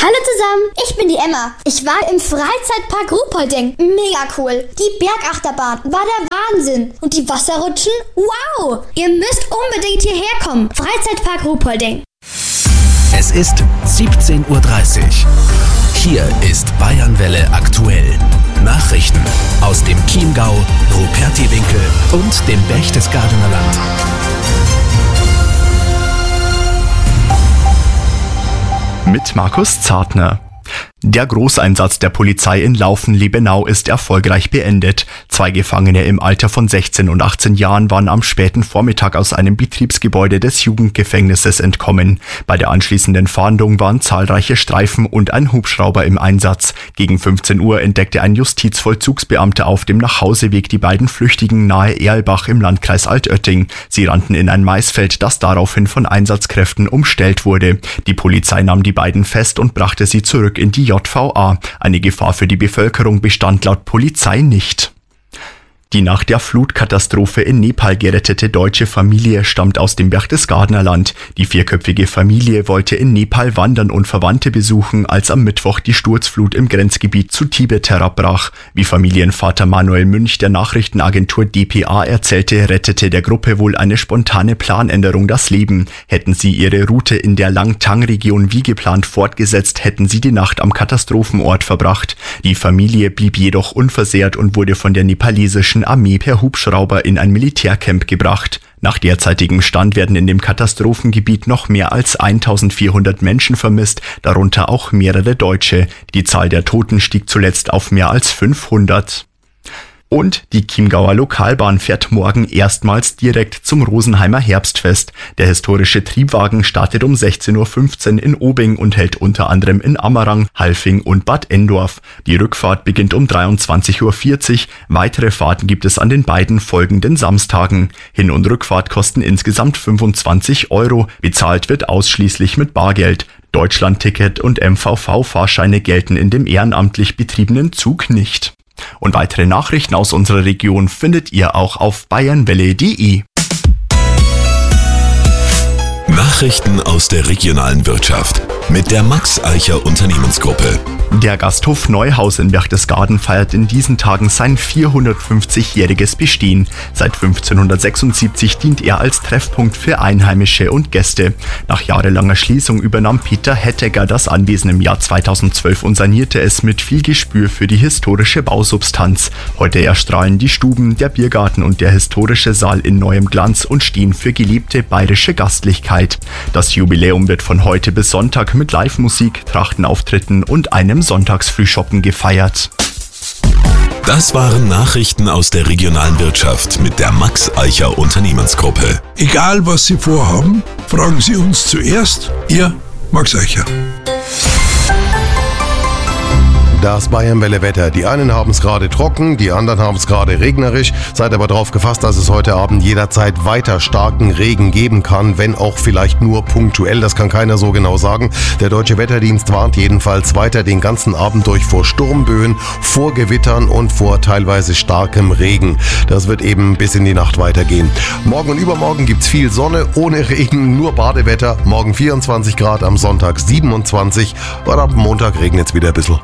Hallo zusammen, ich bin die Emma. Ich war im Freizeitpark Ruhpolding. Mega cool. Die Bergachterbahn war der Wahnsinn. Und die Wasserrutschen? Wow! Ihr müsst unbedingt hierher kommen. Freizeitpark Ruhpolding. Es ist 17:30 Uhr. Hier ist Bayernwelle aktuell. Nachrichten aus dem Chiemgau, Rupertiwinkel und dem Berchtesgadener Land. Mit Markus Zartner. Der Großeinsatz der Polizei in Laufen-Liebenau ist erfolgreich beendet. 2 Gefangene im Alter von 16 und 18 Jahren waren am späten Vormittag aus einem Betriebsgebäude des Jugendgefängnisses entkommen. Bei der anschließenden Fahndung waren zahlreiche Streifen und ein Hubschrauber im Einsatz. Gegen 15 Uhr entdeckte ein Justizvollzugsbeamter auf dem Nachhauseweg die beiden Flüchtigen nahe Erlbach im Landkreis Altötting. Sie rannten in ein Maisfeld, das daraufhin von Einsatzkräften umstellt wurde. Die Polizei nahm die beiden fest und brachte sie zurück in die JVA. Eine Gefahr für die Bevölkerung bestand laut Polizei nicht. Die nach der Flutkatastrophe in Nepal gerettete deutsche Familie stammt aus dem Berchtesgadener Land. Die 4-köpfige Familie wollte in Nepal wandern und Verwandte besuchen, als am Mittwoch die Sturzflut im Grenzgebiet zu Tibet herabbrach. Wie Familienvater Manuel Münch der Nachrichtenagentur dpa erzählte, rettete der Gruppe wohl eine spontane Planänderung das Leben. Hätten sie ihre Route in der Langtang-Region wie geplant fortgesetzt, hätten sie die Nacht am Katastrophenort verbracht. Die Familie blieb jedoch unversehrt und wurde von der nepalesischen Armee per Hubschrauber in ein Militärcamp gebracht. Nach derzeitigem Stand werden in dem Katastrophengebiet noch mehr als 1400 Menschen vermisst, darunter auch mehrere Deutsche. Die Zahl der Toten stieg zuletzt auf mehr als 500. Und die Chiemgauer Lokalbahn fährt morgen erstmals direkt zum Rosenheimer Herbstfest. Der historische Triebwagen startet um 16:15 Uhr in Obing und hält unter anderem in Ammerang, Halfing und Bad Endorf. Die Rückfahrt beginnt um 23:40 Uhr. Weitere Fahrten gibt es an den beiden folgenden Samstagen. Hin- und Rückfahrt kosten insgesamt 25 €. Bezahlt wird ausschließlich mit Bargeld. Deutschlandticket und MVV-Fahrscheine gelten in dem ehrenamtlich betriebenen Zug nicht. Und weitere Nachrichten aus unserer Region findet ihr auch auf bayernwelle.de. Nachrichten aus der regionalen Wirtschaft mit der Max Eicher Unternehmensgruppe. Der Gasthof Neuhaus in Berchtesgaden feiert in diesen Tagen sein 450-jähriges Bestehen. Seit 1576 dient er als Treffpunkt für Einheimische und Gäste. Nach jahrelanger Schließung übernahm Peter Hettegger das Anwesen im Jahr 2012 und sanierte es mit viel Gespür für die historische Bausubstanz. Heute erstrahlen die Stuben, der Biergarten und der historische Saal in neuem Glanz und stehen für gelebte bayerische Gastlichkeit. Das Jubiläum wird von heute bis Sonntag mit Live-Musik, Trachtenauftritten und einem Sonntagsfrühshoppen gefeiert. Das waren Nachrichten aus der regionalen Wirtschaft mit der Max Eicher Unternehmensgruppe. Egal was Sie vorhaben, fragen Sie uns zuerst. Ihr Max Eicher. Das Bayernwelle-Wetter. Die einen haben es gerade trocken, die anderen haben es gerade regnerisch. Seid aber darauf gefasst, dass es heute Abend jederzeit weiter starken Regen geben kann, wenn auch vielleicht nur punktuell. Das kann keiner so genau sagen. Der Deutsche Wetterdienst warnt jedenfalls weiter den ganzen Abend durch vor Sturmböen, vor Gewittern und vor teilweise starkem Regen. Das wird eben bis in die Nacht weitergehen. Morgen und übermorgen gibt's viel Sonne, ohne Regen, nur Badewetter. Morgen 24 Grad, am Sonntag 27 und ab Montag regnet's wieder ein bisschen.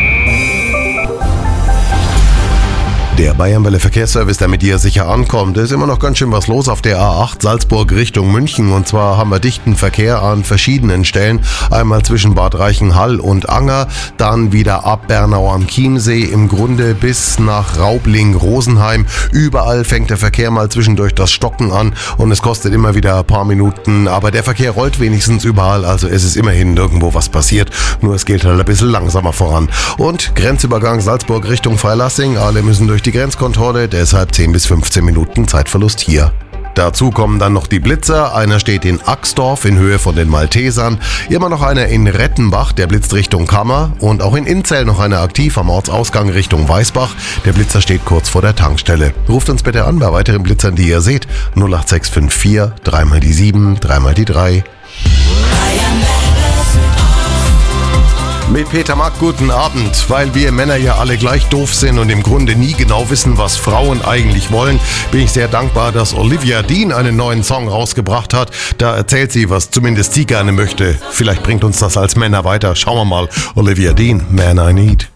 Der Bayernwelle Verkehrsservice, der mit dir sicher ankommt. Da ist immer noch ganz schön was los auf der A8 Salzburg Richtung München. Und zwar haben wir dichten Verkehr an verschiedenen Stellen. Einmal zwischen Bad Reichenhall und Anger, dann wieder ab Bernau am Chiemsee, im Grunde bis nach Raubling-Rosenheim. Überall fängt der Verkehr mal zwischendurch das Stocken an und es kostet immer wieder ein paar Minuten. Aber der Verkehr rollt wenigstens überall, also es ist immerhin nirgendwo was passiert. Nur es geht halt ein bisschen langsamer voran. Und Grenzübergang Salzburg Richtung Freilassing. Alle müssen durch die Grenzkontrolle, deshalb 10 bis 15 Minuten Zeitverlust hier. Dazu kommen dann noch die Blitzer. Einer steht in Axdorf in Höhe von den Maltesern. Immer noch einer in Rettenbach, der blitzt Richtung Kammer. Und auch in Inzell noch einer aktiv am Ortsausgang Richtung Weißbach. Der Blitzer steht kurz vor der Tankstelle. Ruft uns bitte an bei weiteren Blitzern, die ihr seht. 08654 3 mal die 7, 3 mal die 3. Mit Peter Mack, guten Abend. Weil wir Männer ja alle gleich doof sind und im Grunde nie genau wissen, was Frauen eigentlich wollen, bin ich sehr dankbar, dass Olivia Dean einen neuen Song rausgebracht hat. Da erzählt sie, was zumindest sie gerne möchte. Vielleicht bringt uns das als Männer weiter. Schauen wir mal. Olivia Dean, Man I Need.